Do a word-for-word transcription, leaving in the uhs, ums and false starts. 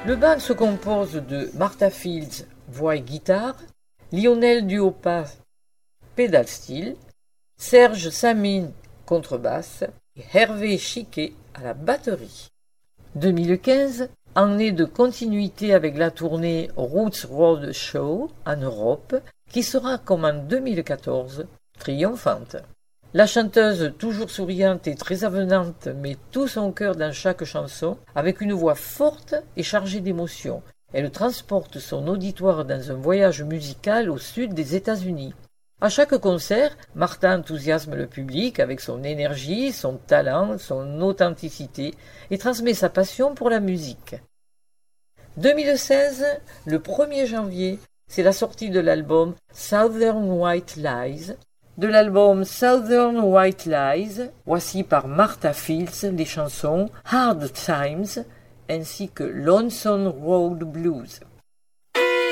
Le band se compose de Martha Fields, voix et guitare, Lionel Duopa, pédale steel, Serge Samyn, contrebasse et Hervé Chiquet à la batterie. deux mille quinze, année de continuité avec la tournée Roots Road Show en Europe, qui sera comme en deux mille quatorze, triomphante. La chanteuse, toujours souriante et très avenante, met tout son cœur dans chaque chanson, avec une voix forte et chargée d'émotion. Elle transporte son auditoire dans un voyage musical au sud des États-Unis. À chaque concert, Martha enthousiasme le public avec son énergie, son talent, son authenticité et transmet sa passion pour la musique. deux mille seize, le premier janvier, c'est la sortie de l'album Southern White Lies. De l'album Southern White Lies, voici par Martha Fields les chansons Hard Times ainsi que Lonesome Road Blues.